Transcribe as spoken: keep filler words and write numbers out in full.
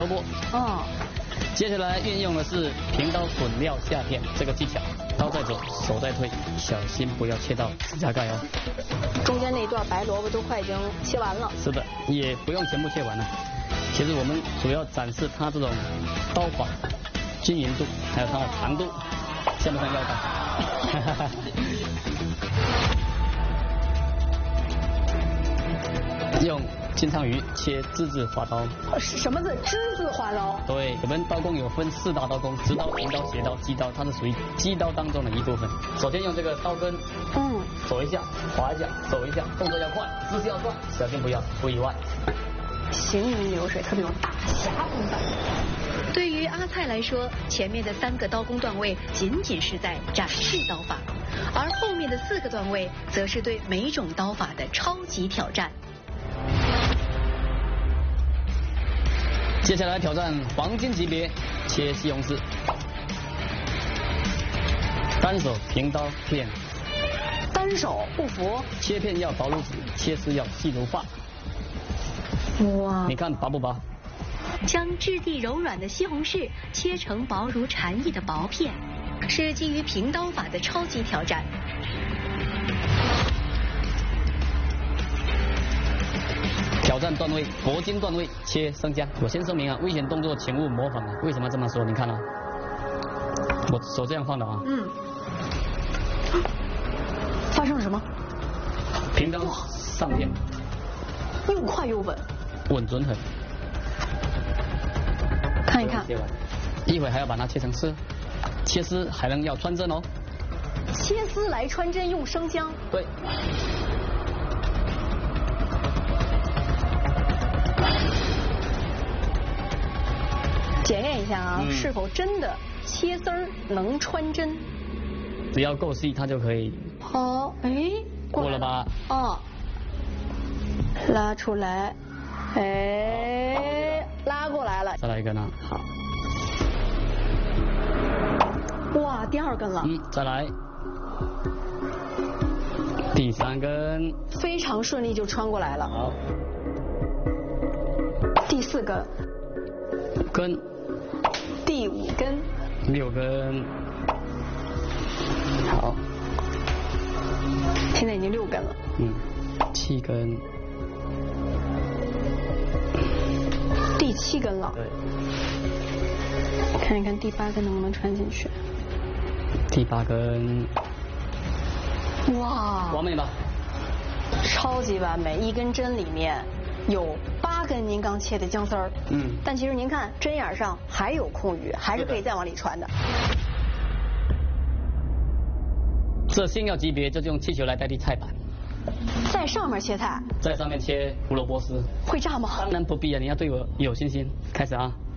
萝卜。 哦。 接下来运用的是平刀滚料下片这个技巧，刀在走，手在推，小心不要切到指甲盖哦。 中间那段白萝卜都快已经切完了。 是的，也不用全部切完了。其实我们主要展示它这种刀法均匀度，还有它的长度，像不像腰刀？用金枪鱼切之字花刀。 什么字？之字花刀。 对，我们刀工有分四大刀工：直刀、平刀、斜刀、击刀，它是属于击刀当中的一部分。首先用这个刀根，嗯，走一下，划一下，走一下，动作要快，姿势要帅，小心不要不意外。 行云流水，特别有大侠风范。 对于阿蔡来说，前面的三个刀工段位仅仅是在展示刀法，而后面的四个段位则是对每种刀法的超级挑战。 接下来挑战黄金级别，切西红柿，单手平刀片， 单手不服， 切片要薄如纸，切丝要细如发。 哇， 你看薄不薄？ 将质地柔软的西红柿切成薄如蝉翼的薄片，是基于平刀法的超级挑战。 挑战段位，铂金段位，切生姜。我先声明啊，危险动作请勿模仿啊。为什么这么说？你看啊，我手这样放的啊。 嗯。发生了什么？ 平刀上片， 又快又稳， 稳准狠。 看一看。 一会还要把它切成丝，切丝还能要穿针哦。 切丝来穿针用生姜。 对。 检验一下啊， 嗯、 是否真的切丝儿能穿针？ 只要够细，它就可以。 好，哎， 过了吧？ 哦，拉出来，哎，拉过来了。 再来一根呢？好。 哇，第二根了。 嗯，再来。第三根。 非常顺利就穿过来了。 好。 第四根。 五根。 第五根。 六根。好。 现在已经六根了。 嗯。七根。 第七根了。 对。 看一看第八根能不能穿进去。 第八根。 哇！ 完美吧？ 超级完美，一根针里面有八根您刚切的姜丝儿。嗯。但其实您看针眼上还有空余，还是可以再往里穿的。 这星耀级别就是用气球来代替菜板。 在上面切菜。 在上面切胡萝卜丝。 会炸吗？ 当然不必啊，你要对我有信心。开始啊。